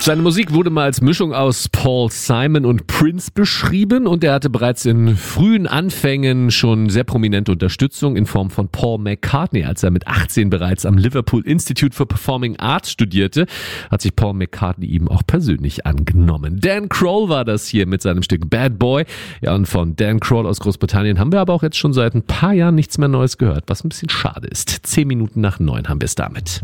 Seine Musik wurde mal als Mischung aus Paul Simon und Prince beschrieben und er hatte bereits in frühen Anfängen schon sehr prominente Unterstützung in Form von Paul McCartney. Als er mit 18 bereits am Liverpool Institute for Performing Arts studierte, hat sich Paul McCartney ihm auch persönlich angenommen. Dan Kroll war das hier mit seinem Stück Bad Boy. Ja, und von Dan Kroll aus Großbritannien haben wir aber auch jetzt schon seit ein paar Jahren nichts mehr Neues gehört, was ein bisschen schade ist. 10 Minuten nach 9 haben wir es damit.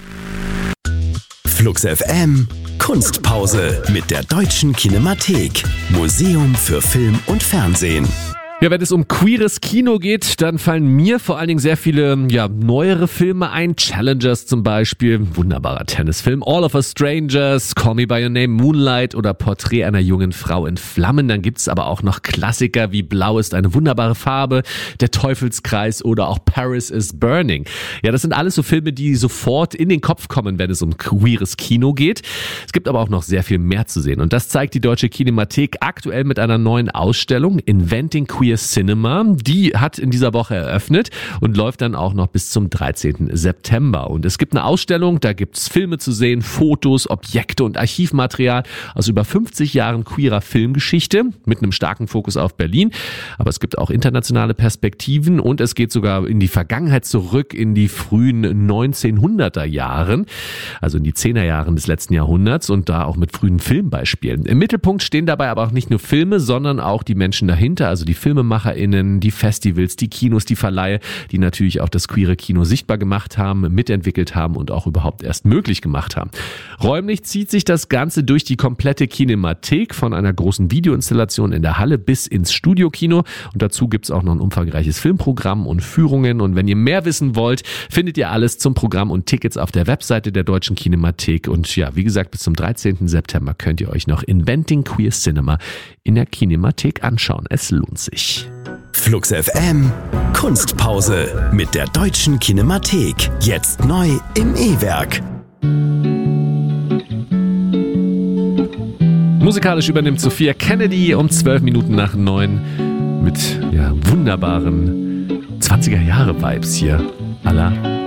Flux FM Kunstpause mit der Deutschen Kinemathek. Museum für Film und Fernsehen. Ja, wenn es um queeres Kino geht, dann fallen mir vor allen Dingen sehr viele neuere Filme ein. Challengers zum Beispiel, wunderbarer Tennisfilm. All of Us Strangers, Call Me By Your Name, Moonlight oder Porträt einer jungen Frau in Flammen. Dann gibt's aber auch noch Klassiker wie Blau ist eine wunderbare Farbe, Der Teufelskreis oder auch Paris is Burning. Ja, das sind alles so Filme, die sofort in den Kopf kommen, wenn es um queeres Kino geht. Es gibt aber auch noch sehr viel mehr zu sehen. Und das zeigt die Deutsche Kinemathek aktuell mit einer neuen Ausstellung, Inventing Queer Cinema. Die hat in dieser Woche eröffnet und läuft dann auch noch bis zum 13. September. Und es gibt eine Ausstellung, da gibt's Filme zu sehen, Fotos, Objekte und Archivmaterial aus über 50 Jahren queerer Filmgeschichte mit einem starken Fokus auf Berlin. Aber es gibt auch internationale Perspektiven und es geht sogar in die Vergangenheit zurück, in die frühen 1900er Jahren, also in die 10er Jahren des letzten Jahrhunderts und da auch mit frühen Filmbeispielen. Im Mittelpunkt stehen dabei aber auch nicht nur Filme, sondern auch die Menschen dahinter, also die FilmemacherInnen, die Festivals, die Kinos, die Verleihe, die natürlich auch das queere Kino sichtbar gemacht haben, mitentwickelt haben und auch überhaupt erst möglich gemacht haben. Räumlich zieht sich das Ganze durch die komplette Kinemathek von einer großen Videoinstallation in der Halle bis ins Studiokino und dazu gibt's auch noch ein umfangreiches Filmprogramm und Führungen und wenn ihr mehr wissen wollt, findet ihr alles zum Programm und Tickets auf der Webseite der Deutschen Kinemathek und ja, wie gesagt, bis zum 13. September könnt ihr euch noch Inventing Queer Cinema in der Kinemathek anschauen. Es lohnt sich. Flux FM Kunstpause mit der Deutschen Kinemathek. Jetzt neu im E-Werk. Musikalisch übernimmt Sophia Kennedy um 12 Minuten nach 9 mit wunderbaren 20er-Jahre-Vibes hier.